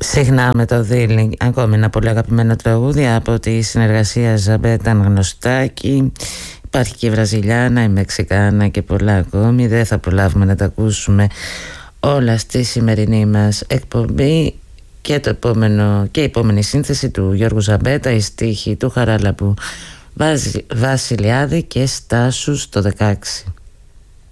Συχνά με το Δίλη, ακόμη ένα πολύ αγαπημένο τραγούδι από τη συνεργασία Ζαμπέτα Γνωστάκη. Υπάρχει και η Βραζιλιάνα, η Μεξικάνα και πολλά ακόμη. Δεν θα προλάβουμε να τα ακούσουμε όλα στη σημερινή μας εκπομπή. Και η επόμενη σύνθεση του Γιώργου Ζαμπέτα, η στίχη του Χαράλαμπου Βασιλιάδη και Στάσου το 16.